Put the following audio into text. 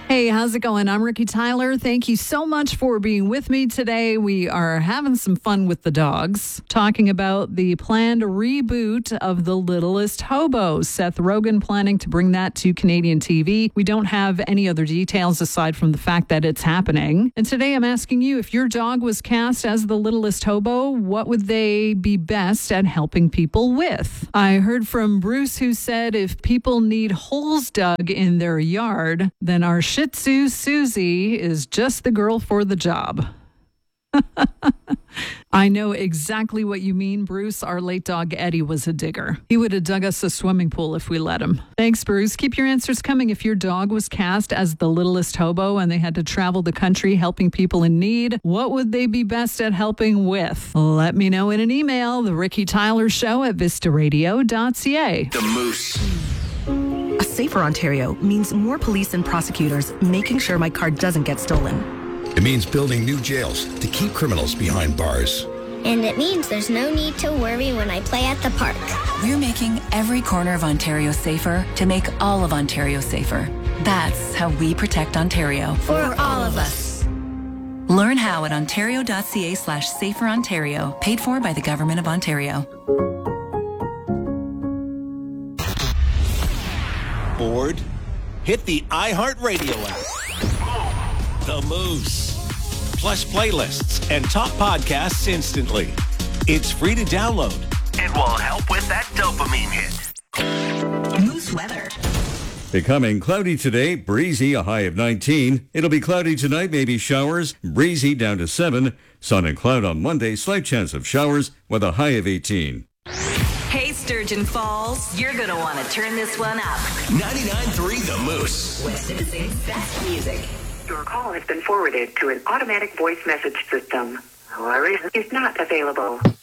Hey, how's it going? I'm Ricky Tyler. Thank you so much for being with me today. We are having some fun with the dogs, talking about the planned reboot of The Littlest Hobo. Seth Rogen planning to bring that to Canadian TV. We don't have any other details aside from the fact that it's happening. And today I'm asking you, if your dog was cast as the Littlest Hobo, what would they be best at helping people with? I heard from Bruce, who said if people need holes dug in their yard, then our Shih Tzu Susie is just the girl for the job. I know exactly what you mean, Bruce. Our late dog Eddie was a digger. He would have dug us a swimming pool if we let him. Thanks, Bruce. Keep your answers coming. If your dog was cast as the Littlest Hobo and they had to travel the country helping people in need, what would they be best at helping with? Let me know in an email. The Ricky Tyler Show at vistaradio.ca. The Moose. A safer Ontario means more police and prosecutors making sure my car doesn't get stolen. It means building new jails to keep criminals behind bars. And it means there's no need to worry when I play at the park. We're making every corner of Ontario safer to make all of Ontario safer. That's how we protect Ontario. For all of us. Learn how at ontario.ca/saferontario, paid for by the Government of Ontario. Bored? Hit the iHeartRadio app. The Moose. Plus playlists and top podcasts instantly. It's free to download. It will help with that dopamine hit. Moose weather. Becoming cloudy today, breezy, a high of 19. It'll be cloudy tonight, maybe showers, breezy down to 7. Sun and cloud on Monday, slight chance of showers with a high of 18. Hey, Sturgeon Falls, you're going to want to turn this one up. 99.3 The Moose. West Citizens' best music. Your call has been forwarded to an automatic voice message system. Larry is not available.